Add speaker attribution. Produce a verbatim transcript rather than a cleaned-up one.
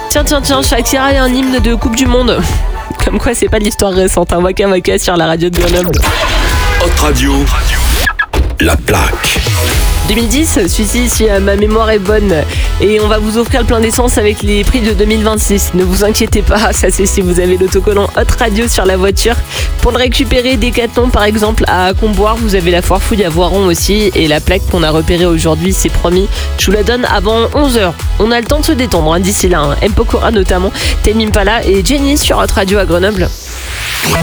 Speaker 1: Tiens, tiens, tiens, Shakira est un hymne de Coupe du Monde. Comme quoi, c'est pas de l'histoire récente, hein. Waka Waka sur la radio de Grenoble.
Speaker 2: Hot Radio, la plaque.
Speaker 1: deux mille dix, celui-ci, si ma mémoire est bonne. Et on va vous offrir le plein d'essence avec les prix de deux mille vingt-six. Ne vous inquiétez pas, ça c'est si vous avez l'autocollant Hot Radio sur la voiture. Pour le récupérer, Decathlon par exemple à Comboire, vous avez la foire fouille à Voiron aussi. Et la plaque qu'on a repérée aujourd'hui, c'est promis, je vous la donne avant onze heures. On a le temps de se détendre hein, d'ici là. Hein. M. Pokora notamment, Tame Impala et Jenny sur Hot Radio à Grenoble.